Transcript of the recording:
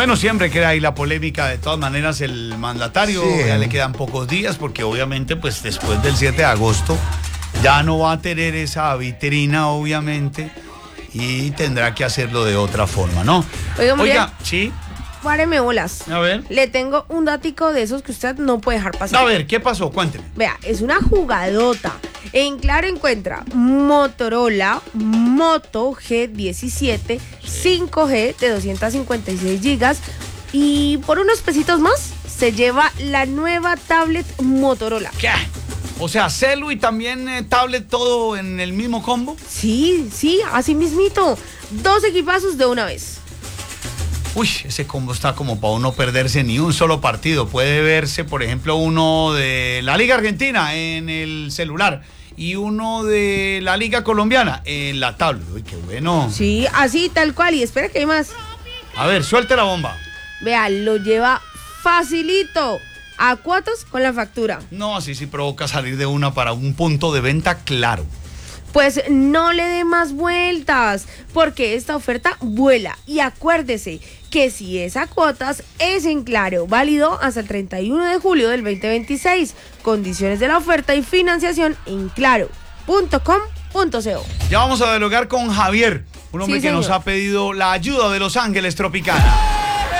Bueno, siempre queda ahí la polémica. De todas maneras, el mandatario ya le quedan pocos días porque obviamente pues después del 7 de agosto ya no va a tener esa vitrina, obviamente, y tendrá que hacerlo de otra forma, ¿no? Oiga, sí. Páreme bolas. A ver. Le tengo un datico de esos que usted no puede dejar pasar. A ver, ¿qué pasó? Cuénteme. Vea, es una jugadota. En Claro encuentra Motorola Moto G17 5G de 256 GB y por unos pesitos más se lleva la nueva tablet Motorola. ¿Qué? O sea, celu y también tablet, todo en el mismo combo. Sí, así mismito. 2 equipazos de una vez. Uy, ese combo está como para uno perderse ni un solo partido. Puede verse, por ejemplo, uno de la Liga Argentina en el celular y uno de la Liga Colombiana en la tablet. Uy, qué bueno. Sí, así tal cual. Y espera que hay más. A ver, suelte la bomba. Vea, lo lleva facilito. A cuotas con la factura. No, así sí provoca salir de una para un punto de venta claro. Pues no le dé más vueltas, porque esta oferta vuela. Y acuérdese que si es a cuotas, es en Claro, válido hasta el 31 de julio del 2026. Condiciones de la oferta y financiación en claro.com.co. Ya vamos a dialogar con Javier, un hombre que nos ha pedido la ayuda de Los Ángeles Tropicana.